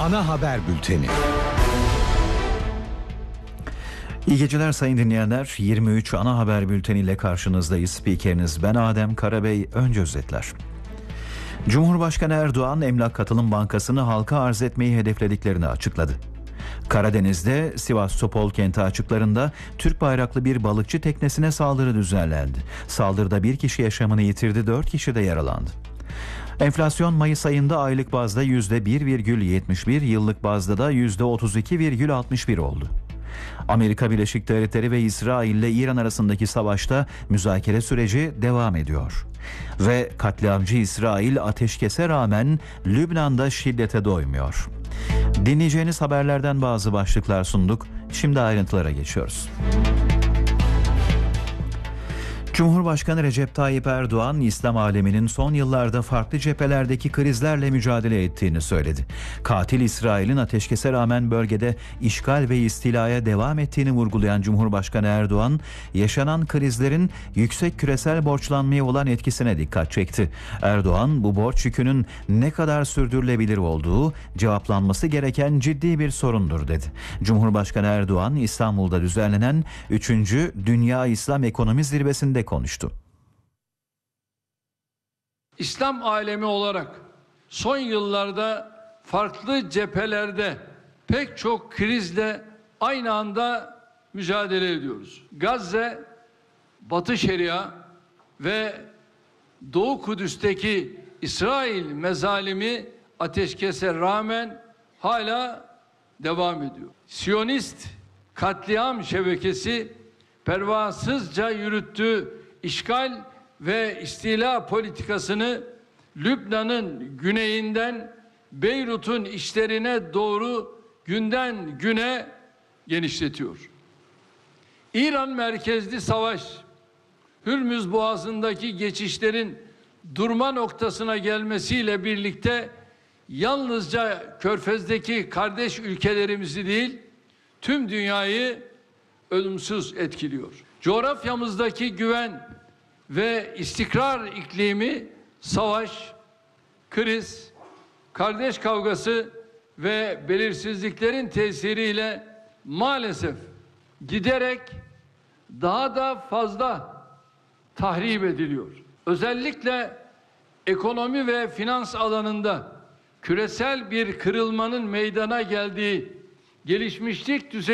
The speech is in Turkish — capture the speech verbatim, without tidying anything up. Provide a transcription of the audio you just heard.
Ana haber bülteni. İyi geceler sayın dinleyenler. yirmi üç ana haber bülteniyle karşınızdayız. Spikeriniz ben Adem Karabey. Önce özetler. Cumhurbaşkanı Erdoğan, Emlak Katılım Bankası'nı halka arz etmeyi hedeflediklerini açıkladı. Karadeniz'de Sivas Topol kenti açıklarında Türk bayraklı bir balıkçı teknesine saldırı düzenlendi. Saldırıda bir kişi yaşamını yitirdi, dört kişi de yaralandı. Enflasyon Mayıs ayında aylık bazda yüzde bir virgül yetmiş bir, yıllık bazda da yüzde otuz iki virgül altmış bir oldu. Amerika Birleşik Devletleri ve İsrail ile İran arasındaki savaşta müzakere süreci devam ediyor. Ve katliamcı İsrail ateşkese rağmen Lübnan'da şiddete doymuyor. Dinleyeceğiniz haberlerden bazı başlıklar sunduk. Şimdi ayrıntılara geçiyoruz. Cumhurbaşkanı Recep Tayyip Erdoğan, İslam aleminin son yıllarda farklı cephelerdeki krizlerle mücadele ettiğini söyledi. Katil İsrail'in ateşkese rağmen bölgede işgal ve istilaya devam ettiğini vurgulayan Cumhurbaşkanı Erdoğan, yaşanan krizlerin yüksek küresel borçlanmaya olan etkisine dikkat çekti. Erdoğan, bu borç yükünün ne kadar sürdürülebilir olduğu cevaplanması gereken ciddi bir sorundur dedi. Cumhurbaşkanı Erdoğan, İstanbul'da düzenlenen üçüncü Dünya İslam Ekonomi Zirvesi'nde konuştu. İslam alemi olarak son yıllarda farklı cephelerde pek çok krizle aynı anda mücadele ediyoruz. Gazze, Batı Şeria ve Doğu Kudüs'teki İsrail mezalimi ateşkese rağmen hala devam ediyor. Siyonist katliam şebekesi pervasızca yürüttüğü işgal ve istila politikasını Lübnan'ın güneyinden Beyrut'un içlerine doğru günden güne genişletiyor. İran merkezli savaş, Hürmüz Boğazı'ndaki geçişlerin durma noktasına gelmesiyle birlikte yalnızca Körfez'deki kardeş ülkelerimizi değil, tüm dünyayı ölümsüz etkiliyor. Coğrafyamızdaki güven ve istikrar iklimi savaş, kriz, kardeş kavgası ve belirsizliklerin tesiriyle maalesef giderek daha da fazla tahrip ediliyor. Özellikle ekonomi ve finans alanında küresel bir kırılmanın meydana geldiği gelişmişlik düzeyi